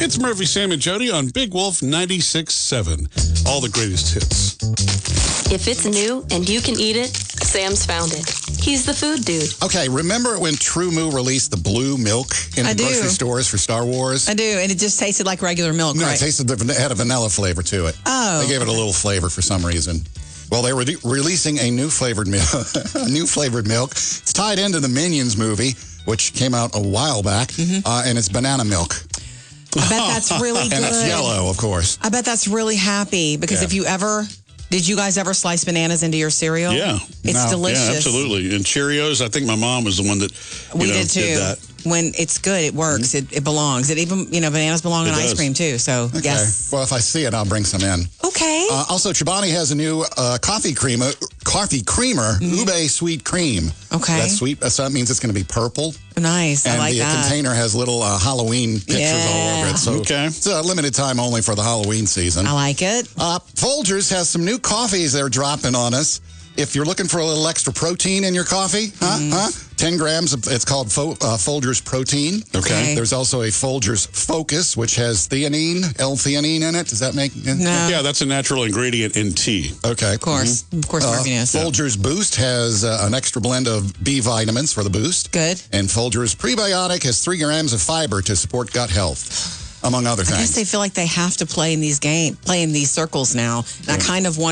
It's Murphy, Sam, and Jody on Big Wolf 96.7. All the greatest hits. If it's new and you can eat it, Sam's found it. He's the food dude. Okay, remember when True Moo released the blue milk in the grocery stores for Star Wars? I do, and it just tasted like regular milk, No, right? it tasted it had a vanilla flavor to it. Oh. They gave it a little flavor for some reason. Well, they were releasing a new flavored milk. It's tied into the Minions movie, which came out a while back, and it's banana milk. I bet that's really good. And it's yellow, of course. I bet that's really happy because if you ever... Did you guys ever slice bananas into your cereal? Yeah. It's delicious. Yeah, absolutely. And Cheerios, I think my mom was the one that did too. did that. When it's good, it works. It belongs. It even, bananas belong in ice cream too. So, yes. Well, if I see it, I'll bring some in. Okay. Also, Chobani has a new coffee creamer, Ube Sweet Cream. Okay. That's sweet. So that means it's going to be purple. Nice. And I like the that. container has little Halloween pictures all over it. So it's a limited time only for the Halloween season. I like it. Folgers has some new coffees they're dropping on us. If you're looking for a little extra protein in your coffee, 10 grams, it's called Folgers Protein. Okay. There's also a Folgers Focus, which has theanine, L-theanine in it. Does that make sense? No. Yeah, that's a natural ingredient in tea. Okay. Of course. Of course, Murphy knows. Folgers Boost has an extra blend of B vitamins for the boost. Good. And Folgers Prebiotic has 3 grams of fiber to support gut health, among other things. I guess they feel like they have to play in these circles now. And I kind of want